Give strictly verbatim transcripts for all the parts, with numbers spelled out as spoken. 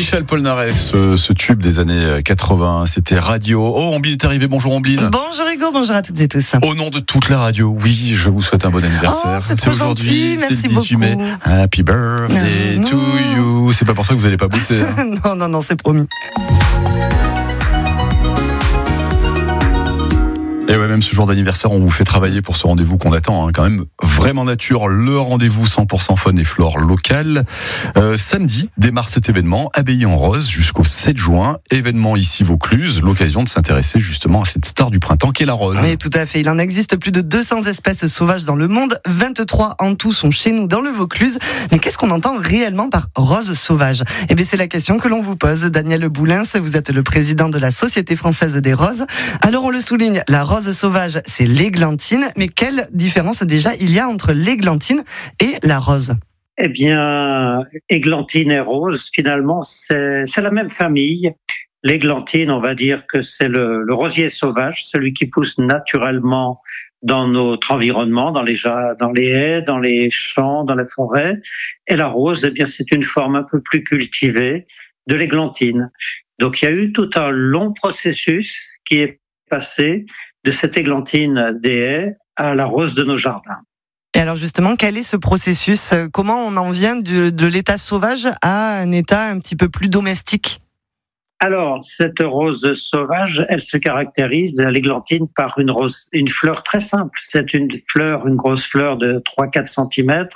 Michel Polnareff, ce, ce tube des années quatre-vingts, c'était Radio. Oh, Ombline est arrivé. Bonjour Ombline. Bonjour Hugo, bonjour à toutes et tous. Au nom de toute la radio, oui, je vous souhaite un bon anniversaire. Oh, c'est, c'est aujourd'hui, c'est merci le dix-huit mai. Happy birthday non, to non. you. C'est pas pour ça que vous n'allez pas bosser. Hein. non, non, non, c'est promis. Et ouais, même ce jour d'anniversaire, on vous fait travailler pour ce rendez-vous qu'on attend, hein, quand même vraiment nature, le rendez-vous cent pour cent faune et flore locale. Euh, samedi démarre cet événement, Abbaye en Rose, jusqu'au sept juin. Événement ici Vaucluse, l'occasion de s'intéresser justement à cette star du printemps qu'est la rose. Oui, tout à fait. Il en existe plus de deux cents espèces sauvages dans le monde. vingt-trois en tout sont chez nous dans le Vaucluse. Mais qu'est-ce qu'on entend réellement par rose sauvage ? Eh bien, c'est la question que l'on vous pose. Daniel Boulins, vous êtes le président de la Société française des roses. Alors, on le souligne, la rose sauvage, c'est l'églantine. Mais quelle différence déjà il y a entre l'églantine et la rose ? Eh bien, églantine et rose, finalement, c'est, c'est la même famille. L'églantine, on va dire que c'est le, le rosier sauvage, celui qui pousse naturellement dans notre environnement, dans les, dans les haies, dans les champs, dans les forêts. Et la rose, eh bien, c'est une forme un peu plus cultivée de l'églantine. Donc, il y a eu tout un long processus qui est passé de cette églantine des haies à la rose de nos jardins. Et alors justement, quel est ce processus ? Comment on en vient de, de l'état sauvage à un état un petit peu plus domestique ? Alors, cette rose sauvage, elle se caractérise, l'églantine, par une rose, une fleur très simple. C'est une fleur, une grosse fleur de trois à quatre centimètres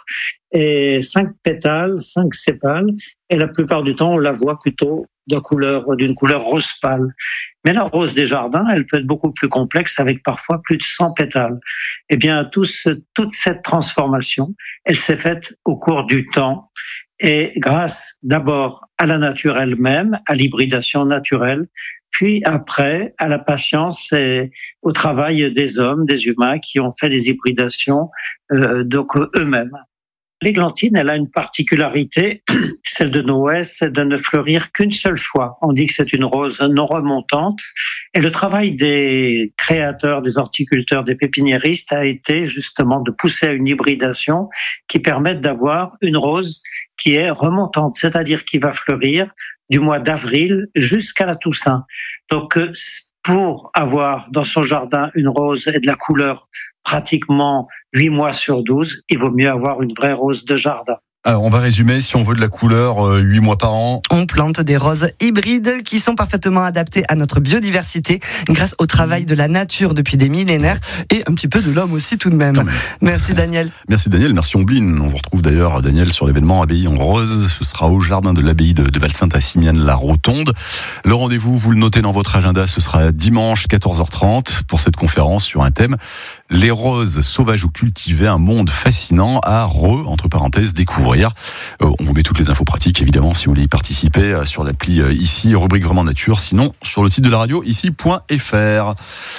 et cinq pétales, cinq sépales. Et la plupart du temps, on la voit plutôt de couleur, d'une couleur rose pâle. Mais la rose des jardins, elle peut être beaucoup plus complexe avec parfois plus de cent pétales. Eh bien, tout ce, toute cette transformation, elle s'est faite au cours du temps et grâce d'abord à la nature elle-même, à l'hybridation naturelle, puis après à la patience et au travail des hommes, des humains qui ont fait des hybridations euh, donc eux-mêmes. L'églantine, elle a une particularité, celle de nos haies, c'est de ne fleurir qu'une seule fois. On dit que c'est une rose non remontante. Et le travail des créateurs, des horticulteurs, des pépiniéristes a été justement de pousser à une hybridation qui permette d'avoir une rose qui est remontante, c'est-à-dire qui va fleurir du mois d'avril jusqu'à la Toussaint. Donc, pour avoir dans son jardin une rose et de la couleur pratiquement huit mois sur douze, il vaut mieux avoir une vraie rose de jardin. Alors, on va résumer, si on veut de la couleur, euh, huit mois par an. On plante des roses hybrides qui sont parfaitement adaptées à notre biodiversité grâce au travail de la nature depuis des millénaires et un petit peu de l'homme aussi tout de même. même. Merci Daniel. Merci Daniel, merci Ombline. On vous retrouve d'ailleurs Daniel sur l'événement Abbaye en Rose. Ce sera au jardin de l'abbaye de, de Valsainte à Simiane-la-Rotonde. Le rendez-vous, vous le notez dans votre agenda, ce sera dimanche quatorze heures trente pour cette conférence sur un thème. Les roses sauvages ou cultivées, un monde fascinant à re, entre parenthèses, découvrir. Euh, on vous met toutes les infos pratiques, évidemment, si vous voulez y participer, euh, sur l'appli euh, ici, rubrique vraiment nature. Sinon, sur le site de la radio, ici point f r.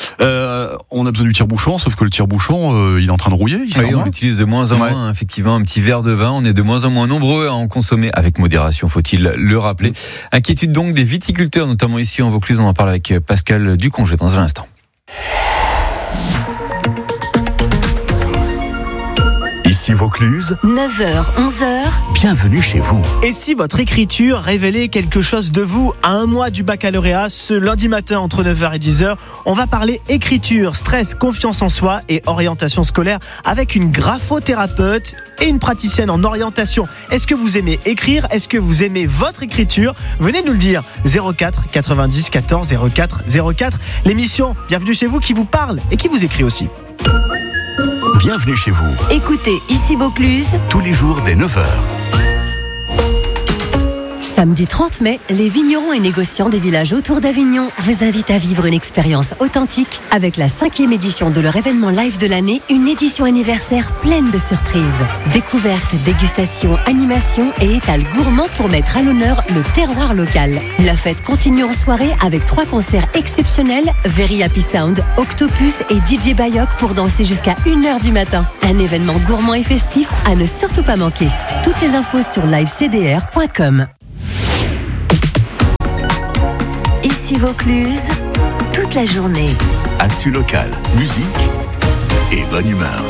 Euh, on a besoin du tire-bouchon, sauf que le tire-bouchon, euh, il est en train de rouiller. Il oui, on l'utilise de moins en ouais. moins, effectivement. Un petit verre de vin, on est de moins en moins nombreux à en consommer, avec modération, faut-il le rappeler. Inquiétude donc des viticulteurs, notamment ici en Vaucluse. On en parle avec Pascal Ducongé dans un instant. Ici Vaucluse, neuf heures, onze heures. Bienvenue chez vous. Et si votre écriture révélait quelque chose de vous à un mois du baccalauréat, ce lundi matin entre neuf heures et dix heures, on va parler écriture, stress, confiance en soi et orientation scolaire avec une graphothérapeute et une praticienne en orientation. Est-ce que vous aimez écrire ? Est-ce que vous aimez votre écriture ? Venez nous le dire. zéro quatre quatre-vingt-dix quatorze zéro quatre zéro quatre. L'émission Bienvenue chez vous qui vous parle et qui vous écrit aussi. Bienvenue chez vous. Écoutez Ici Vaucluse tous les jours dès neuf heures. Samedi trente mai, les vignerons et négociants des villages autour d'Avignon vous invitent à vivre une expérience authentique avec la cinquième édition de leur événement live de l'année, une édition anniversaire pleine de surprises. Découvertes, dégustations, animations et étals gourmands pour mettre à l'honneur le terroir local. La fête continue en soirée avec trois concerts exceptionnels, Very Happy Sound, Octopus et D J Bayok pour danser jusqu'à une heure du matin. Un événement gourmand et festif à ne surtout pas manquer. Toutes les infos sur live c d r point com. Ici Vaucluse, toute la journée. Actu locale, musique et bonne humeur.